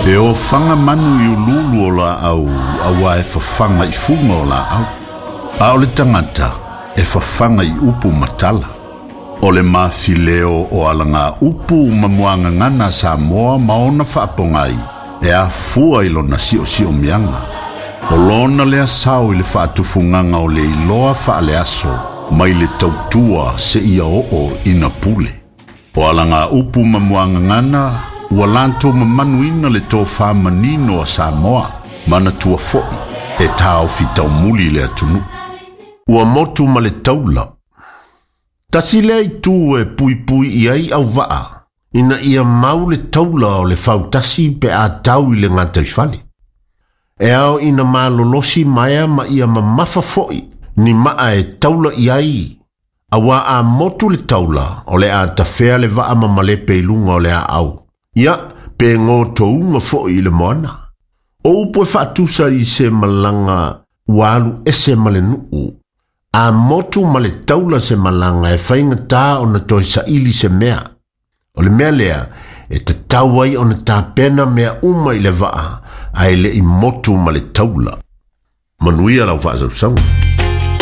E o fanga manu i ululu o la au, awa e fafanga I funga o la au. A o le tangata, e fafanga I upu matala. O le mafileo o alanga upu mamuanga ngana Samoa maona whaapongai, e a fua ilo na sio mianga. O lona le asau I le whaatufunganga o le iloa whaale aso, mai le tautua se ia o ina pule. O alanga upu mamuanga ngana, ua lanto mamanuina le tō whamanino a Samoa, mana tua foi, e tāo fitau muli le atunu. Ua motu ma le taula. Tasi lea I tū e pui I au waa, ina ia mau le taula o le fautasi pe a tau I le ngata I E ao ina malolosi maia ma ia mamafa foi, ni maa e taula I awa a motu le taula o le a tafea le waa mamale pe ilunga o le a au. Ia, pe ngō tounga foi le moana. O upo e whaatusa I se malanga walu ese male nuu. A motu male taula se malanga e whainga tā o na toi sa ili se mea. O le mea lea, e te tauai o na tā pena mea uma I le waa, a ele I motu male taula. Manuia lau whaasau sangu.